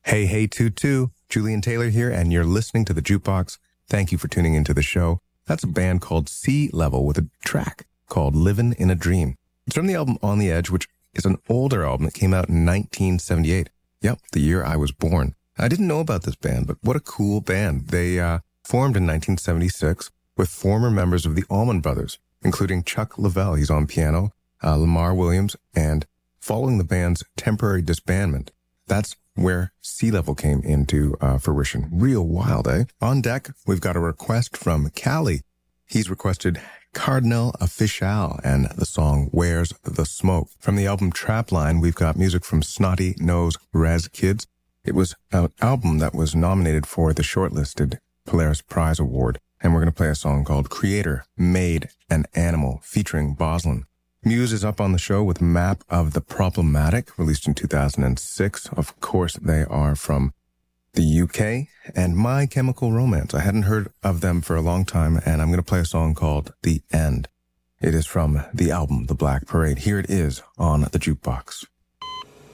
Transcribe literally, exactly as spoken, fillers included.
Hey, hey, toot toot. Julian Taylor here, and you're listening to The Jukebox. Thank you for tuning into the show. That's a band called Sea Level with a track called Livin' in a Dream. It's from the album On the Edge, which is an older album that came out in nineteen seventy-eight. Yep, the year I was born. I didn't know about this band, but what a cool band. They uh, formed in nineteen seventy-six with former members of the Allman Brothers, including Chuck Leavell, he's on piano, uh, Lamar Williams, and following the band's temporary disbandment, that's where Sea Level came into uh, fruition. Real wild, eh? On deck, we've got a request from Callie. He's requested Cardinal Official and the song Where's the Smoke. From the album Trapline, we've got music from Snotty Nose Res Kids. It was an album that was nominated for the shortlisted Polaris Prize Award, and we're going to play a song called Creator Made an Animal featuring Boslin. Muse is up on the show with Map of the Problematic, released in two thousand six. Of course, they are from the U K. And My Chemical Romance. I hadn't heard of them for a long time, and I'm going to play a song called The End. It is from the album The Black Parade. Here it is on The Jukebox.